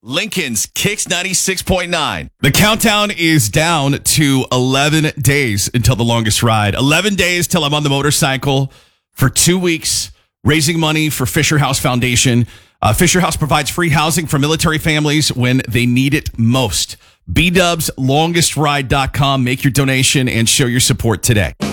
Lincoln's Kicks 96.9. The countdown is down to 11 days until the longest ride. 11 days till I'm on the motorcycle for 2 weeks, raising money for Fisher House Foundation. Fisher House provides free housing for military families when they need it most. BDubsLongestRide.com. Make your donation and show your support today.